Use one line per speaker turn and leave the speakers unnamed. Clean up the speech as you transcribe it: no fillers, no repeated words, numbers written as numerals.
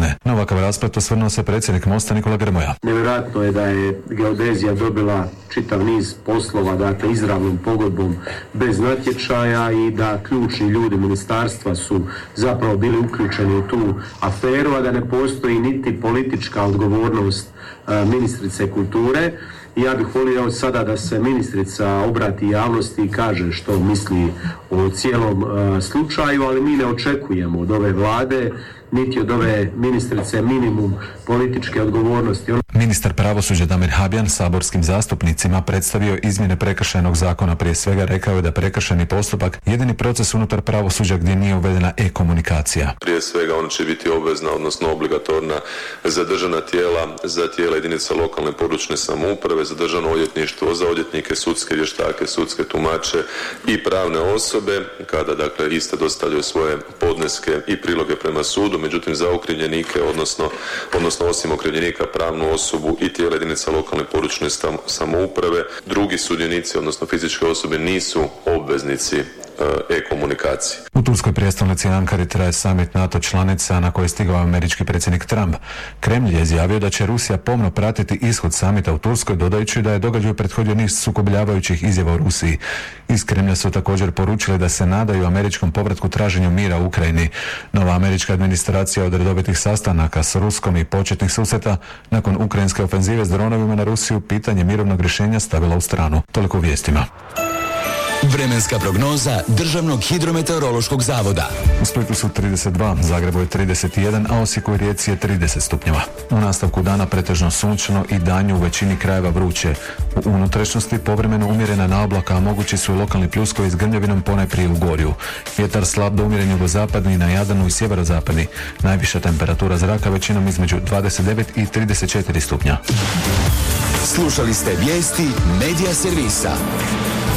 strane. Na ovakav rasplet osvrnuo se predsjednik Mosta Nikola Grmoja.
Nevjerojatno je da je geodezija dobila čitav niz poslova, dakle izravnom pogodbom bez natječaja i da ključni ljudi ministarstva su zapravo bili uključeni u tu aferu, a da ne postoji niti politička odgovornost ministrice kulture. Ja bih volio sada da se ministrica obrati javnosti i kaže što misli o cijelom slučaju, ali mi ne očekujemo od ove vlade niti od ove ministrice minimum političke odgovornosti.
Ministar pravosuđa Damir Habijan saborskim zastupnicima predstavio izmjene prekršajnog zakona. Prije svega rekao je da prekršajni postupak jedini proces unutar pravosuđa gdje nije uvedena e-komunikacija.
Prije svega ona će biti obvezna, odnosno obligatorna za državna tijela, za tijela jedinica lokalne područne samouprave, za državno odvjetništvo, za odvjetnike, sudske vještake, sudske tumače i pravne osobe kada dakle iste dostavljaju svoje podneske i priloge prema sudu. Međutim, za okrivljenike, odnosno osim okrivljenika pravnu osobu i tijela jedinica lokalne područne samouprave, drugi sudionici, odnosno fizičke osobe nisu obveznici e-komunikacije.
U turskoj prijestolnici Ankari traje summit NATO članica na koji je stigao američki predsjednik Trump. Kremlj je izjavio da će Rusija pomno pratiti ishod samita u Turskoj, dodajući da je događaju prethodio niz sukobljavajućih izjava u Rusiji. Iz Kremlja su također poručili da se nadaju američkom povratku traženju mira u Ukrajini. Nova američka administracija od redovitih sastanaka s Ruskom i početnih susreta nakon ukrajinske ofenzive s dronovima na Rusiju pitanje mirovnog rješenja stavila u stranu. Toliko u vijestima.
Vremenska prognoza Državnog hidrometeorološkog zavoda.
U Splitu su 32, Zagrebu je 31, a Osijeku i Rijeci je 30 stupnjeva. U nastavku dana pretežno sunčano i danju u većini krajeva vruće. U unutrašnjosti povremeno umjerena naoblaka, a mogući su i lokalni pljuskovi s grmljavinom ponajprije u Gorju. Vjetar slab do umjeren jugozapadni, na Jadranu i sjeverozapadni. Najviša temperatura zraka većinom između 29 i 34 stupnja.
Slušali ste vijesti Medija servisa.